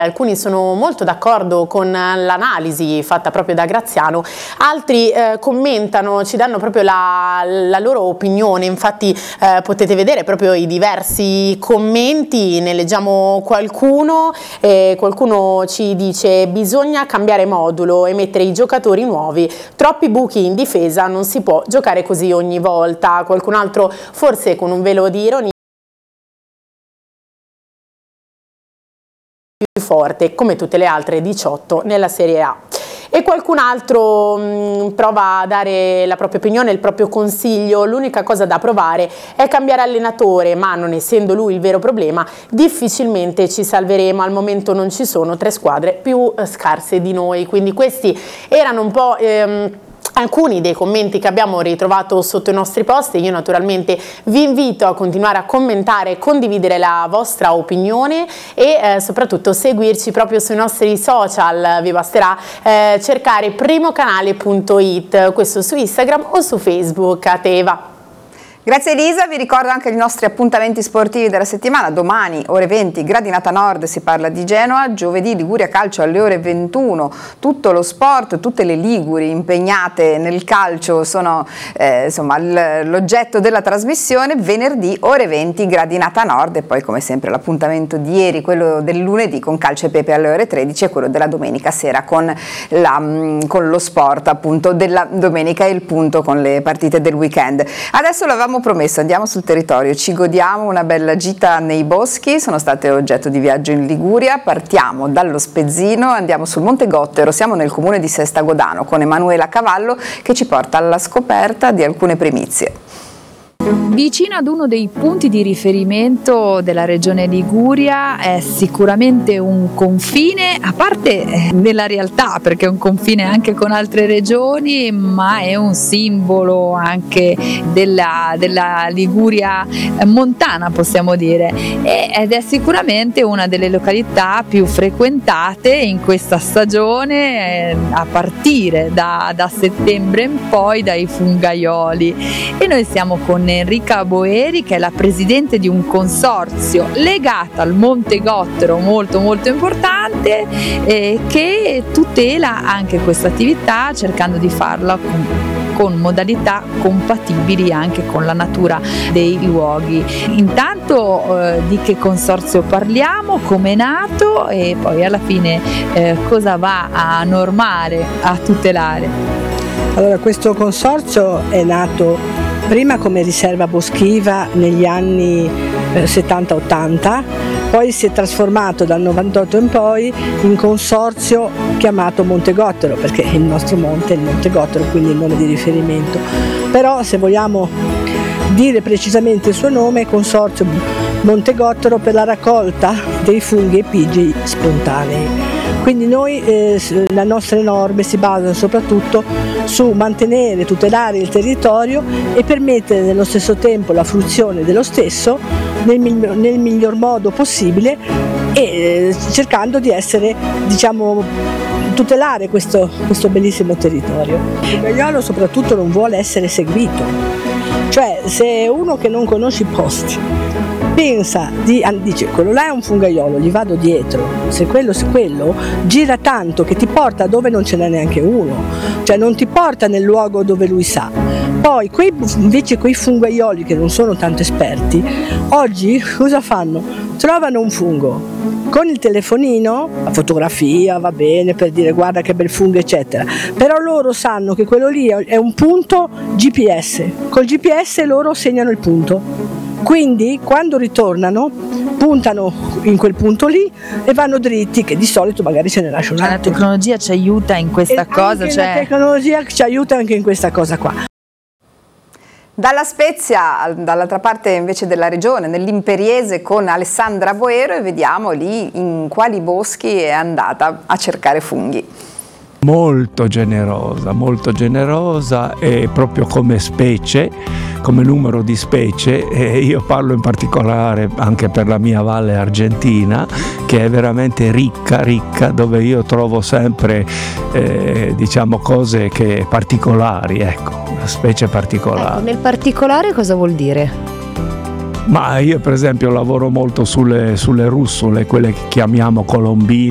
Alcuni sono molto d'accordo con l'analisi fatta proprio da Graziano, altri commentano, ci danno proprio la loro opinione. Infatti potete vedere proprio i diversi commenti, ne leggiamo qualcuno. Qualcuno ci dice: bisogna cambiare modulo e mettere i giocatori nuovi, troppi buchi in difesa, non si può giocare così ogni volta. Qualcun altro, forse con un velo di ironia, più forte come tutte le altre 18 nella Serie A. E qualcun altro prova a dare la propria opinione, il proprio consiglio. L'unica cosa da provare è cambiare allenatore, ma non essendo lui il vero problema, difficilmente ci salveremo. Al momento non ci sono 3 squadre più scarse di noi. Quindi questi erano un po' alcuni dei commenti che abbiamo ritrovato sotto i nostri post. Io naturalmente vi invito a continuare a commentare e condividere la vostra opinione e soprattutto seguirci proprio sui nostri social. Vi basterà cercare primocanale.it, questo su Instagram o su Facebook. A te, Eva. Grazie Elisa, vi ricordo anche i nostri appuntamenti sportivi della settimana. Domani ore 20 Gradinata Nord, si parla di Genoa. Giovedì Liguria Calcio alle ore 21, tutto lo sport, tutte le liguri impegnate nel calcio sono insomma l'oggetto della trasmissione. Venerdì ore 20 Gradinata Nord e poi come sempre l'appuntamento di ieri, quello del lunedì con Calcio e Pepe alle ore 13 e quello della domenica sera con lo sport appunto della domenica e il punto con le partite del weekend. Adesso l'avevamo promesso, andiamo sul territorio, ci godiamo una bella gita nei boschi. Sono state oggetto di viaggio in Liguria. Partiamo dallo Spezzino, andiamo sul Monte Gottero, siamo nel comune di Sestagodano con Emanuela Cavallo che ci porta alla scoperta di alcune primizie. Vicino ad uno dei punti di riferimento della regione Liguria, è sicuramente un confine, a parte nella realtà perché è un confine anche con altre regioni, ma è un simbolo anche della Liguria montana, possiamo dire, ed è sicuramente una delle località più frequentate in questa stagione, a partire da settembre in poi dai fungaioli. E noi siamo con Enrica Boeri, che è la presidente di un consorzio legato al Monte Gottero molto importante, che tutela anche questa attività cercando di farla con modalità compatibili anche con la natura dei luoghi. Intanto di che consorzio parliamo, come è nato e poi alla fine cosa va a normare, a tutelare? Allora, questo consorzio è nato prima come riserva boschiva negli anni 70-80, poi si è trasformato dal 98 in poi in consorzio chiamato Monte Gottero, perché il nostro monte è il Monte Gottero, quindi il nome di riferimento. Però se vogliamo dire precisamente il suo nome, è Consorzio Monte Gottero per la raccolta dei funghi e pigi spontanei. Quindi noi, le nostre norme si basano soprattutto su mantenere, tutelare il territorio e permettere nello stesso tempo la fruizione dello stesso nel miglior modo possibile e cercando di essere, tutelare questo bellissimo territorio. Il fungaiolo soprattutto non vuole essere seguito, cioè se uno che non conosce i posti pensa dice quello là è un fungaiolo, gli vado dietro, se quello gira tanto che ti porta dove non ce n'è neanche uno, cioè non ti porta nel luogo dove lui sa. Poi invece quei fungaioli che non sono tanto esperti oggi cosa fanno? Trovano un fungo con il telefonino, la fotografia va bene per dire guarda che bel fungo eccetera, però loro sanno che quello lì è un punto GPS, col GPS loro segnano il punto. Quindi quando ritornano puntano in quel punto lì e vanno dritti, che di solito magari se ne lascia un altro. La tecnologia ci aiuta in questa cosa? La tecnologia ci aiuta anche in questa cosa qua. Dalla Spezia, dall'altra parte invece della regione, nell'Imperiese con Alessandra Boero, e vediamo lì in quali boschi è andata a cercare funghi. Molto generosa e proprio come specie, come numero di specie, e io parlo in particolare anche per la mia valle argentina che è veramente ricca, dove io trovo sempre cose che particolari, specie particolari. Ecco, nel particolare cosa vuol dire? Ma io per esempio lavoro molto sulle russole, quelle che chiamiamo colombine,